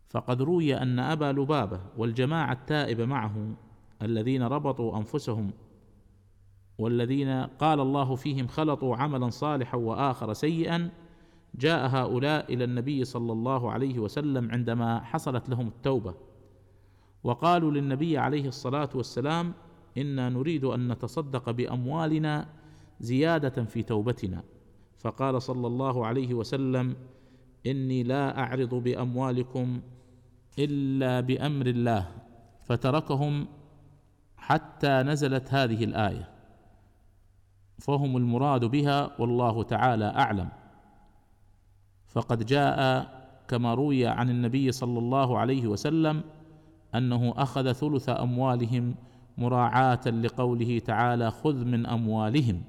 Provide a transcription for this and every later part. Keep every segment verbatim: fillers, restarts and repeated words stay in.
فقد روي أن أبا لبابة والجماعة التائبة معه الذين ربطوا أنفسهم والذين قال الله فيهم خلطوا عملا صالحا وآخر سيئا، جاء هؤلاء إلى النبي صلى الله عليه وسلم عندما حصلت لهم التوبة، وقالوا للنبي عليه الصلاة والسلام: إنا نريد أن نتصدق بأموالنا زيادة في توبتنا. فقال صلى الله عليه وسلم: إني لا أعرض بأموالكم إلا بأمر الله، فتركهم حتى نزلت هذه الآية، فهم المراد بها والله تعالى أعلم. فقد جاء كما روي عن النبي صلى الله عليه وسلم أنه أخذ ثلث أموالهم مراعاة لقوله تعالى: خذ من أموالهم،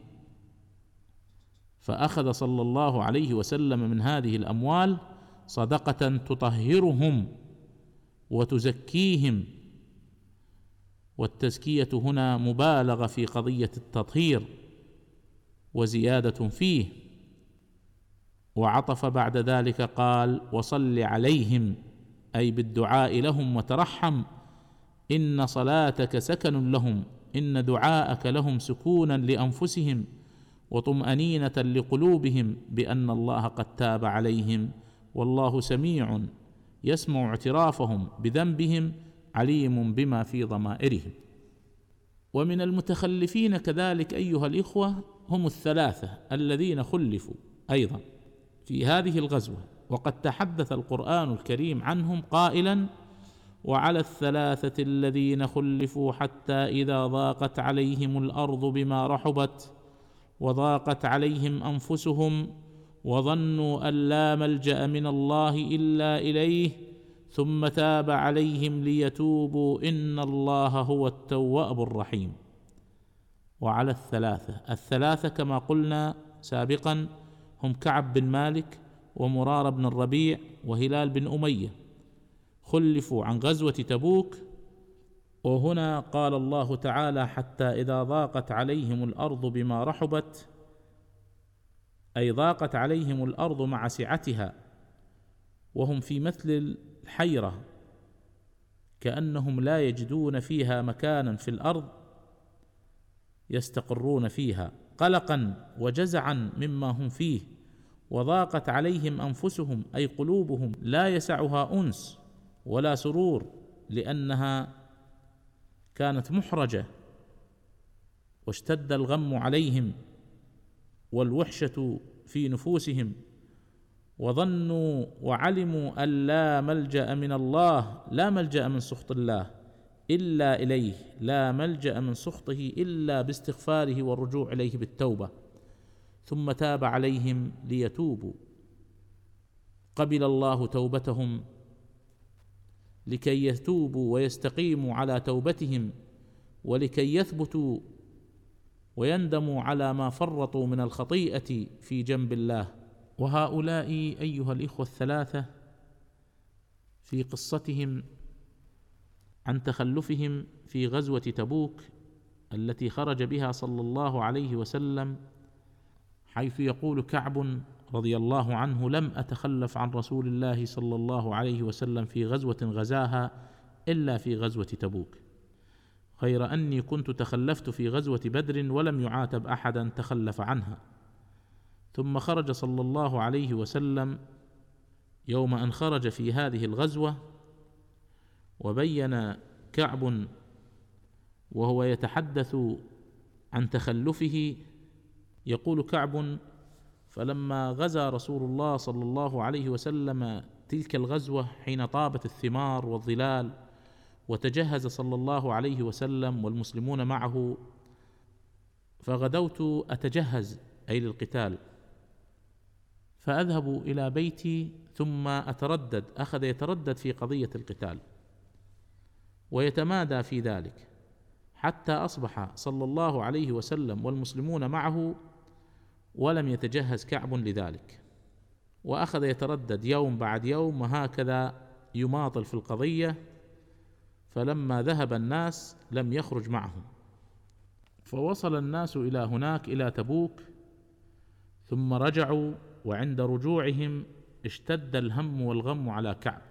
فأخذ صلى الله عليه وسلم من هذه الأموال صدقة تطهرهم وتزكيهم، والتزكية هنا مبالغة في قضية التطهير وزيادة فيه. وعطف بعد ذلك قال: وصل عليهم، أي بالدعاء لهم وترحم، إن صلاتك سكن لهم، إن دعاءك لهم سكونا لأنفسهم وطمأنينة لقلوبهم بأن الله قد تاب عليهم، والله سميع يسمع اعترافهم بذنبهم عليم بما في ضمائرهم. ومن المتخلفين كذلك أيها الإخوة هم الثلاثة الذين خلفوا أيضا في هذه الغزوة، وقد تحدث القرآن الكريم عنهم قائلا: وعلى الثلاثة الذين خلفوا حتى إذا ضاقت عليهم الأرض بما رحبت وضاقت عليهم أنفسهم وظنوا أن لا ملجأ من الله إلا إليه ثم تاب عليهم ليتوبوا إن الله هو التواب الرحيم. وعلى الثلاثة، الثلاثة كما قلنا سابقا هم كعب بن مالك ومرار بن الربيع وهلال بن أمية، خلفوا عن غزوة تبوك. وهنا قال الله تعالى: حتى إذا ضاقت عليهم الأرض بما رحبت، أي ضاقت عليهم الأرض مع سعتها، وهم في مثل الحيرة كأنهم لا يجدون فيها مكانا في الأرض يستقرون فيها، قلقا وجزعا مما هم فيه. وضاقت عليهم أنفسهم، أي قلوبهم لا يسعها أنس ولا سرور، لأنها كانت محرجة، واشتد الغم عليهم والوحشة في نفوسهم، وظنوا وعلموا أن لا ملجأ من الله، لا ملجأ من سخط الله إلا إليه، لا ملجأ من سخطه إلا باستغفاره والرجوع إليه بالتوبة، ثم تاب عليهم ليتوبوا. قبل الله توبتهم لكي يتوبوا ويستقيموا على توبتهم، ولكي يثبتوا ويندموا على ما فرطوا من الخطيئة في جنب الله. وهؤلاء أيها الإخوة الثلاثة في قصتهم عن تخلفهم في غزوة تبوك التي خرج بها صلى الله عليه وسلم، حيث يقول كعب رضي الله عنه: لم أتخلف عن رسول الله صلى الله عليه وسلم في غزوة غزاها إلا في غزوة تبوك، غير أني كنت تخلفت في غزوة بدر ولم يعاتب أحدا تخلف عنها. ثم خرج صلى الله عليه وسلم يوم أن خرج في هذه الغزوة، وبين كعب وهو يتحدث عن تخلفه، يقول كعب: فلما غزا رسول الله صلى الله عليه وسلم تلك الغزوة حين طابت الثمار والظلال، وتجهز صلى الله عليه وسلم والمسلمون معه، فغدوت أتجهز أي للقتال، فأذهب إلى بيتي ثم أتردد، أخذ يتردد في قضية القتال ويتمادى في ذلك، حتى أصبح صلى الله عليه وسلم والمسلمون معه ولم يتجهز كعب لذلك، وأخذ يتردد يوم بعد يوم، وهكذا يماطل في القضية. فلما ذهب الناس لم يخرج معهم، فوصل الناس إلى هناك إلى تبوك، ثم رجعوا، وعند رجوعهم اشتد الهم والغم على كعب،